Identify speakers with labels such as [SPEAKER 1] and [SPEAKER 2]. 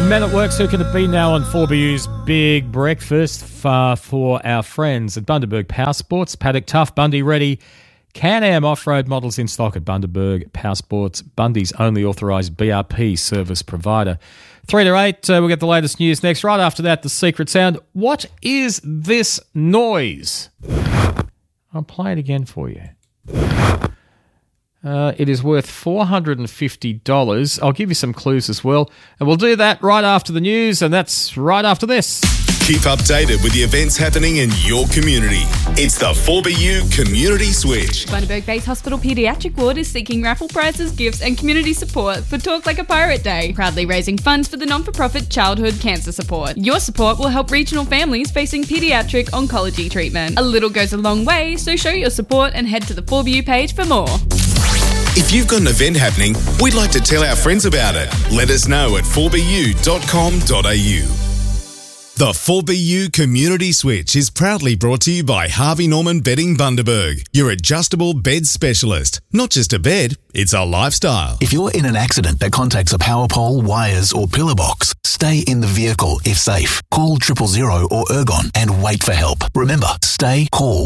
[SPEAKER 1] Men at Work, who can it be now on 4BU's Big Breakfast for our friends at Bundaberg Power Sports, Paddock Tough, Bundy Ready, Can-Am off-road models in stock at Bundaberg Power Sports, Bundy's only authorised BRP service provider. 3 to 8, we'll get the latest news next. Right after that, the secret sound. What is this noise? I'll play it again for you. It is worth $450. I'll give you some clues as well. And we'll do that right after the news, and that's right after this.
[SPEAKER 2] Keep updated with the events happening in your community. It's the 4BU Community Switch.
[SPEAKER 3] Bundaberg Base Hospital Paediatric Ward is seeking raffle prizes, gifts and community support for Talk Like a Pirate Day, proudly raising funds for the non-for-profit Childhood Cancer Support. Your support will help regional families facing paediatric oncology treatment. A little goes a long way, so show your support and head to the 4BU page for more.
[SPEAKER 2] If you've got an event happening, we'd like to tell our friends about it. Let us know at 4bu.com.au. The 4BU Community Switch is proudly brought to you by Harvey Norman Bedding Bundaberg, your adjustable bed specialist. Not just a bed, it's a lifestyle.
[SPEAKER 4] If you're in an accident that contacts a power pole, wires or pillar box, stay in the vehicle if safe. Call 000 or Ergon and wait for help. Remember, stay, call